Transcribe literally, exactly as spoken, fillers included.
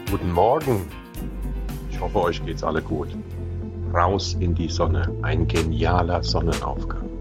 Guten Morgen. Ich hoffe, euch geht's alle gut. Raus in die Sonne. Ein genialer Sonnenaufgang.